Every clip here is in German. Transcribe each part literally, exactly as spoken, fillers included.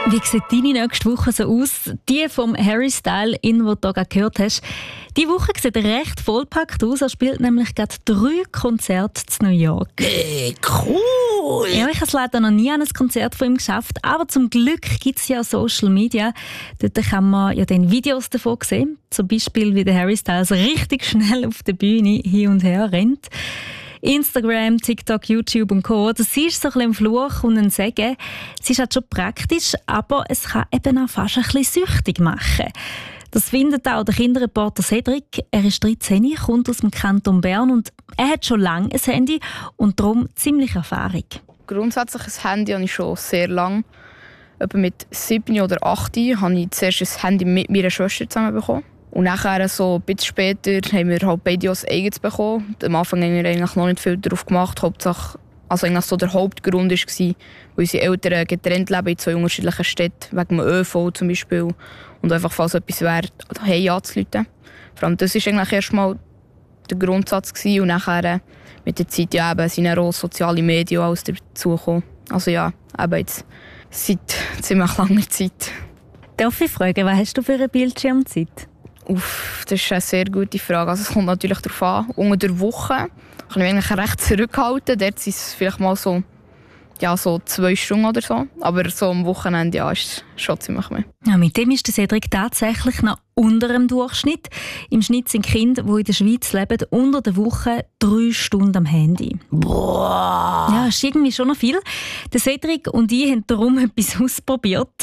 Wie sieht deine nächste Woche so aus? Die vom Harry Styles, in die du gerade gehört hast. Die Woche sieht recht vollpackt aus. Er spielt nämlich gerade drei Konzerte in New York. Hey, cool! Ja, ich habe es leider noch nie an ein Konzert von ihm geschafft, aber zum Glück gibt es ja Social Media. Dort kann man ja dann Videos davon sehen. Zum Beispiel, wie der Harry Styles richtig schnell auf der Bühne hin und her rennt. Instagram, TikTok, YouTube und Co. Das ist so ein bisschen ein Fluch und ein Segen. Es ist halt schon praktisch, aber es kann eben auch fast ein bisschen süchtig machen. Das findet auch der Kinderreporter Cedric. Er ist dreizehn, kommt aus dem Kanton Bern und er hat schon lange ein Handy und darum ziemlich Erfahrung. Grundsätzlich ein Handy habe ich schon sehr lange. Etwa mit sieben oder acht habe ich zuerst ein Handy mit meiner Schwester zusammen bekommen. Und nachher, so ein bisschen später, haben wir halt beide ein eigenes bekommen. Am Anfang haben wir eigentlich noch nicht viel darauf gemacht. Hauptsache, also eigentlich so der Hauptgrund war, weil unsere Eltern getrennt leben in zwei unterschiedlichen Städten, wegen dem ÖV zum Beispiel. Und einfach, falls etwas wäre, hey anzurufen. Vor allem das war eigentlich erstmal der Grundsatz gewesen. Und nachher mit der Zeit ja, eben, sind auch soziale Medien alles dazugekommen. Also ja, eben jetzt seit ziemlich langer Zeit. Darf ich fragen, was hast du für eine Bildschirmzeit? Uff, das ist eine sehr gute Frage. Also es kommt natürlich darauf an. Unter der Woche kann ich mich eigentlich recht zurückhalten. Dort sind es vielleicht mal so, ja, so zwei Stunden oder so. Aber so am Wochenende ja, ist es schon ziemlich mehr. Ja, mit dem ist der Cedric tatsächlich noch unter dem Durchschnitt. Im Schnitt sind Kinder, die in der Schweiz leben, unter der Woche drei Stunden am Handy. Boah! Ja, das ist irgendwie schon noch viel. Der Cedric und ich haben darum etwas ausprobiert.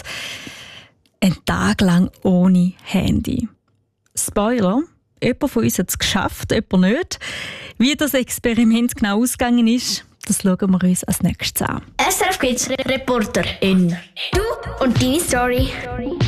Einen Tag lang ohne Handy. Spoiler, jemand von uns hat es geschafft, jemand nicht. Wie das Experiment genau ausgegangen ist, das schauen wir uns als nächstes an. S R F Kids Reporterin. Du und deine Story.